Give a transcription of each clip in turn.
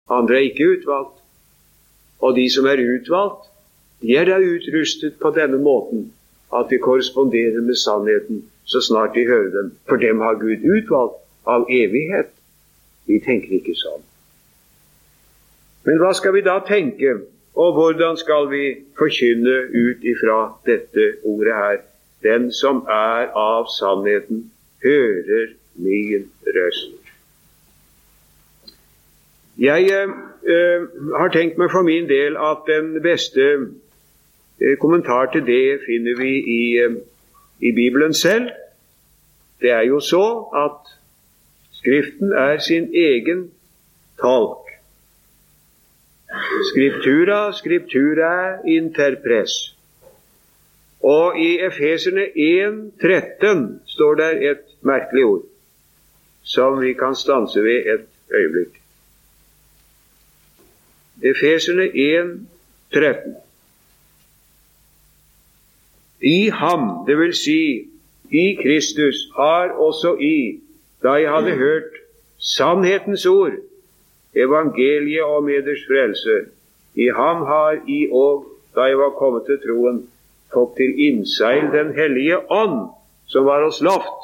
Andre er ikke utvalgt. Og de som er utvalgt, de er da utrustet på denne måten at de korresponderer med sannheten så snart de hører dem. For dem har Gud utvalgt av evighet. Vi tenker ikke sånn. Men hva skal vi da tenke, og hvordan skal vi forkynne ut ifra dette ordet her? Den som er av sannheten, hører min røst. Jeg har tenkt meg for min del at den beste kommentar til det finner vi i Bibelen selv. Det er jo så at Skriften er sin egen tolk. Scriptura interpres. Og i Efeserne 1:13 står der et merkelig ord, som vi kan stanse ved et øyeblikk. Efeserne 1:13. I ham, det vil si i Kristus, har også da jeg hadde hørt sannhetens ord, evangeliet om eders frelse, i ham har I og, da jeg var kommet til troen, fått til innseil den hellige ånd, som var oss loft.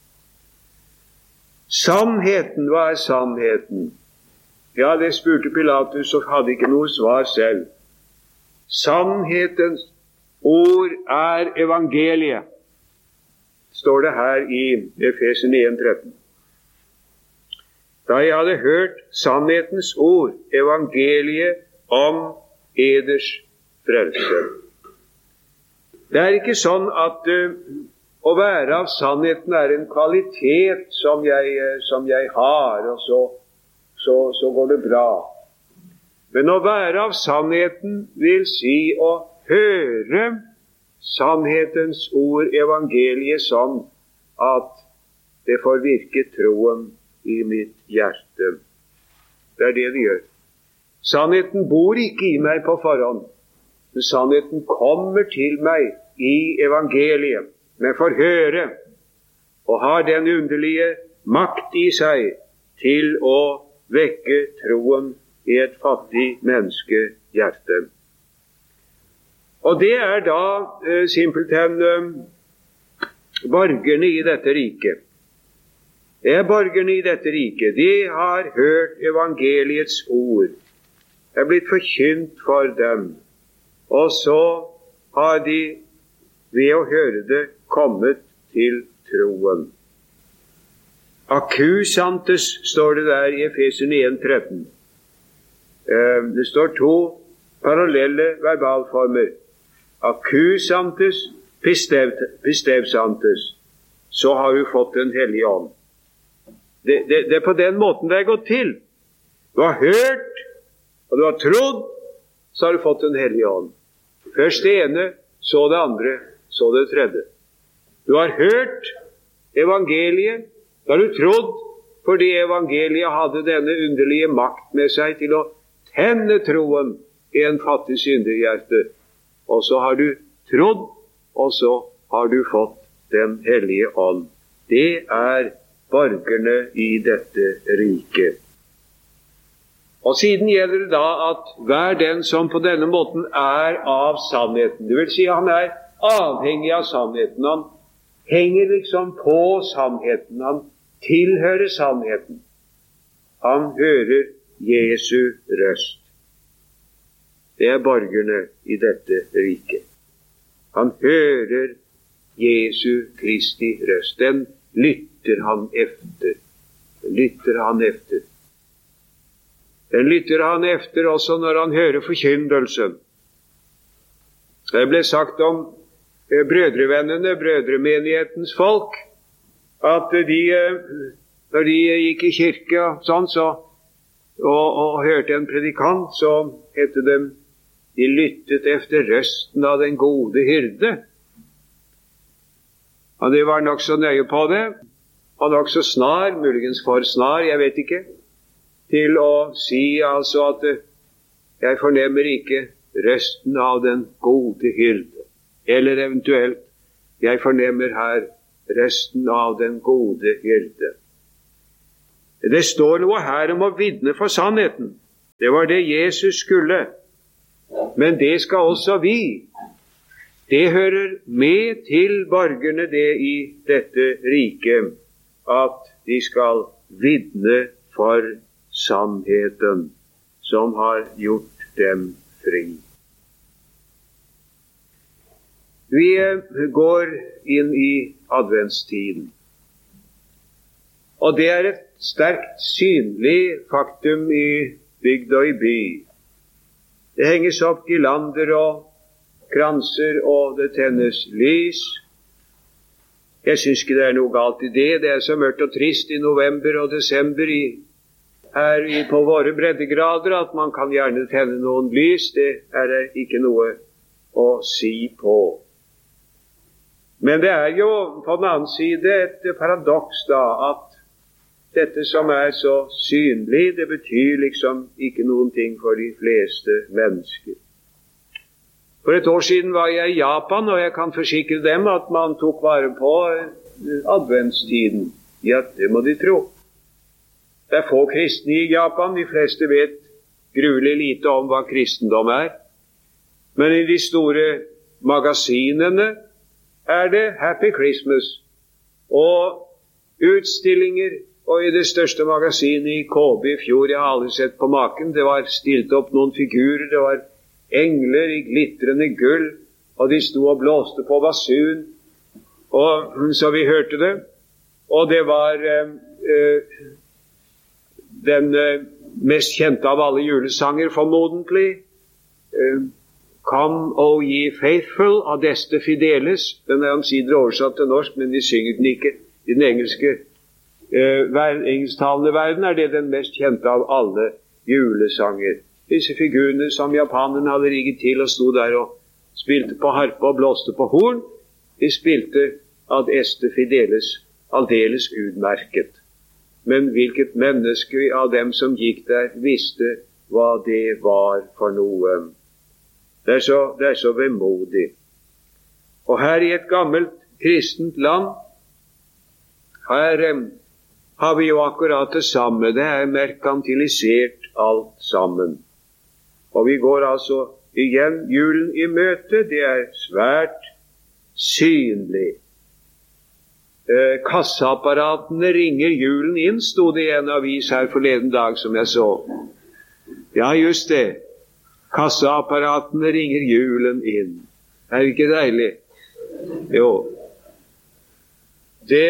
Sannheten, hva er sannheten? Ja, det spurte Pilatus og hadde ikke noe svar selv. Sannhetens ord er evangeliet, står det her i Efeserne 1:13. Da jeg hadde hørt sannhetens ord, evangeliet om eders frelse. Det er ikke sånn at å være av sannheten er en kvalitet som jeg har, og så går det bra. Men å være av sannheten vil si å høre sannhetens ord, evangeliet, sånn at det får virke troen i mitt hjerte. Det er det det gjør. Sannheten bor ikke i meg på forhånd, men sannheten kommer til meg i evangeliet, men får høre, og har den underlige makt i seg til å vekke troen i et fattig menneskehjerte. Og det er da simpelthen borgerne i dette riket. Det er borgerne i dette riket. De har hørt evangeliets ord. Det er blitt forkynt for dem. Og så har de ved å høre det kommet til troen. Akkusantes står det der i Efeserne 1:13. Det står to parallelle verbalformer. Akkusantes, pistevsantes. Så har du fått Den hellige ånd. Det er på den måten det er gått til. Du har hørt, og du har trodd, så har du fått Den hellige ånd. Først det ene, så det andre, så det tredje. Du har hørt evangeliet, da har du trodd, fordi evangeliet hadde denne underlige makt med seg til å tenne troen i en fattig synderhjerte. Og så har du trodd, og så har du fått Den hellige ånd. Det er borgerne i dette riket. Og siden gjelder det da at hver den som på denne måten er av sannheten, det vil si han er avhengig av sannheten, han henger liksom på sannheten, han tilhører sannheten. Han hører Jesu røst. Det er borgerne i dette riket. Han hører Jesu Kristi røst. Den lytter han efter. Den lytter han efter også når han hører forkynnelsen. Det ble sagt om brødrevennene, brødremenighetens folk, at når de gikk i kirke og sånn, og hørte en predikant, så hette de lyttet efter røsten av den gode hyrde. Og de var nok så nøye på det, og nok så snar, muligens for snar, jeg vet ikke, til å si altså at jeg fornemmer ikke røsten av den gode hyrde, eller eventuelt jeg fornemmer her røsten av den gode hyrde. Det står noe her om å vitne for sannheten. Det var det Jesus skulle. Men det skal også vi. Det hører med til borgerne det i dette riket, at de skal vitne for sannheten som har gjort dem fri. Vi går inn i adventstiden, og det er et sterkt synlig faktum i bygd og i by. Det henges opp girlander og kranser, og det tennes lys. Jeg synes ikke det er noe galt i det. Det er så mørkt og trist i november og desember på våre breddegrader at man kan gjerne tenne noen lys. Det er det ikke noe å si på. Men det er jo på den annen side et paradoks da, at dette som er så synlig, det betyr liksom ikke noen ting for de fleste mennesker. For et år siden var jeg i Japan, og jeg kan forsikre dem at man tok vare på adventstiden. Ja, det må de tro. Det er få kristne i Japan. De fleste vet gruelig lite om hva kristendom er. Men i de store magasinene er det Happy Christmas og utstillinger. Og i det største magasinet i KB i fjor, jeg har aldri sett på maken, det var stilt opp noen figurer, det var engler i glitrende gull, og de sto og blåste på basun, og så vi hørte det. Og det var den mest kjente av alle julesanger, formodentlig, Come, O ye faithful, Adeste Fideles. Den er omsider oversatt til norsk, men de synger den ikke. I den engelsktalende verden er det den mest kjente av alle julesanger. Disse figurene som japanerne hadde rigget til og sto der og spilte på harpe og blåste på horn, de spilte Adeste Fideles aldeles utmerket. Men hvilket menneske av dem som gikk der visste hva det var for noe. Det er så vemodig. Og her i et gammelt kristent land, her har vi jo akkurat det samme. Det er merkantilisert alt sammen. Og vi går altså igjen julen i møte. Det er svært synlig. Kasseapparatene ringer julen inn, sto det i en avis her forleden dag som jeg så. Ja, just det. Kasseapparatene ringer julen inn. Er det ikke deilig? Jo. Det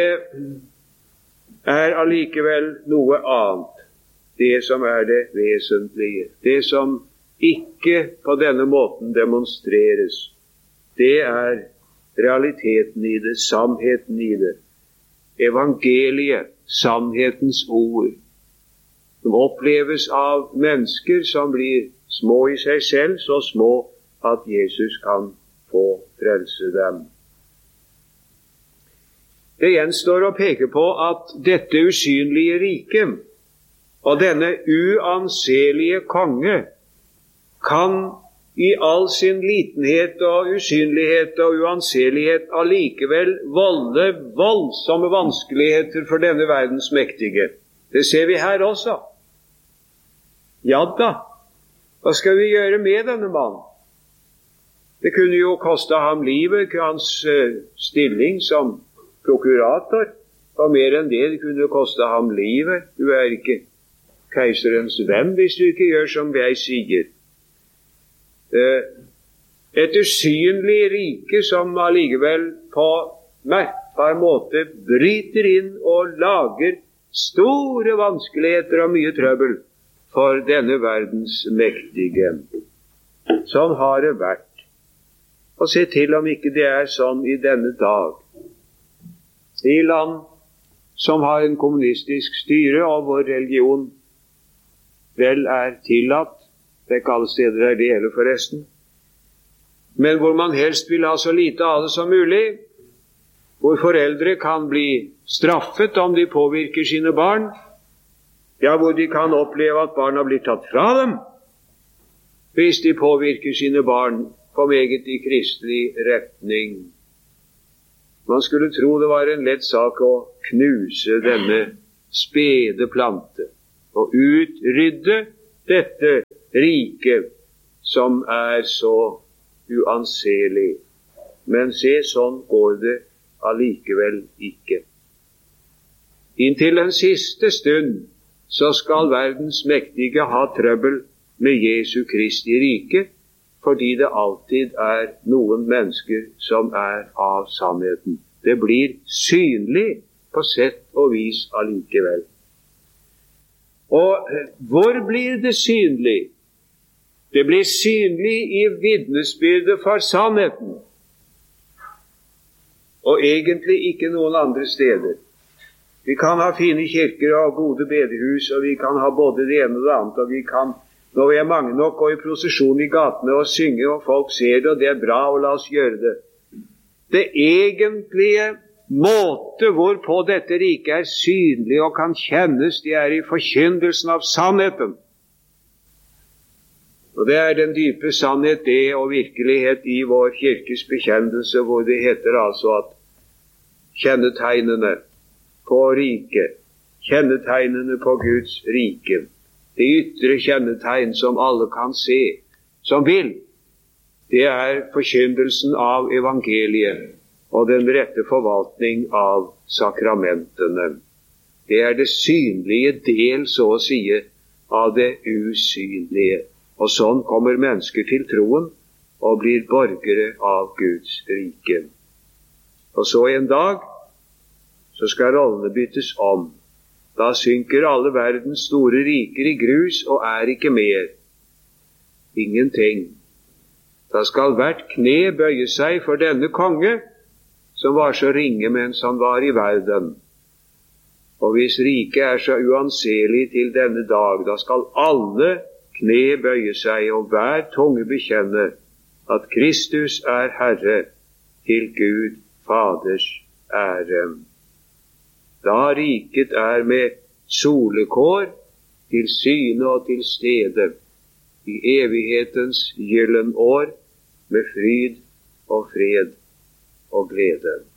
er allikevel noe annet. Det som er det vesentlige. Det som ikke på denne måten demonstreres. Det er realiteten i det, sannheten i det. Evangeliet, sannhetens ord, som oppleves av mennesker som blir små i seg selv, så små at Jesus kan få frelse dem. Det gjenstår å peke på at dette usynlige rike og denne uanselige konge kan i all sin litenhet og usynlighet og uanselighet allikevel volde voldsomme vanskeligheter for denne verdens mektige. Det ser vi her også. Ja da, hva skal vi gjøre med denne mannen? Det kunne jo koste ham livet, hans stilling som prokurator, og mer enn det kunne koste ham livet. Du er ikke keiserens venn hvis du ikke gjør som jeg sier. Et usynlig rike som allikevel på merkbar måte bryter inn og lager store vanskeligheter og mye trøbbel for denne verdens mektige. Sånn har det vært. Og se til om ikke det er sånn i denne dag. I land som har en kommunistisk styre, og hvor religion vel er tillatt, det er ikke alle steder er det hele forresten, men hvor man helst vil ha så lite av det som mulig, hvor foreldre kan bli straffet om de påvirker sine barn, ja, hvor de kan oppleve at barna blir tatt fra dem, hvis de påvirker sine barn på meget i kristelig retning. Man skulle tro det var en lett sak å knuse denne spede plante og utrydde dette riket som så uanselig. Men se, sånn går det allikevel ikke. Inntil den siste stund så skal verdens mektige ha trøbbel med Jesu Kristi rike, fordi det alltid noen mennesker som av sannheten. Det blir synlig på sett og vis allikevel. Og hvor blir det synlig? Det blir synlig i vitnesbyrdet for sannheten, og egentlig ikke noen andre steder. Vi kan ha fine kirker og gode bedehus, og vi kan ha både det ene og det andre, og vi kan, når vi mange nok, gå i prosesjon i gatene og synge, og folk ser det, og det bra, og la oss gjøre det. Det egentlige måte hvorpå dette riket synlig og kan kjennes, det i forkynnelsen av sannheten. Og det den dype sannhet, det og virkelighet i vår kirkes bekjennelse, hvor det heter altså at kjennetegnene på riket, kjennetegnene på Guds rike, det ytre kjennetegn som alle kan se, som vil, det forkynnelsen av evangeliet og den rette forvaltning av sakramentene. Det det synlige del, så å si, av det usynlige. Og sånn kommer mennesker til troen og blir borgere av Guds rike. Og så en dag så skal rollene byttes om. Da synker alle verdens store riker i grus og ikke mer. Ingenting. Da skal hvert kne bøye seg for denne konge, som var så ringe mens han var i verden. Og hvis riket så uanselig til denne dag, da skal alle kne bøye seg, og hver tunge bekjenne at Kristus Herre, til Gud Faders ære. Da riket med solekår til syne og til stede, i evighetens gyllenår, med fryd og fred og glede.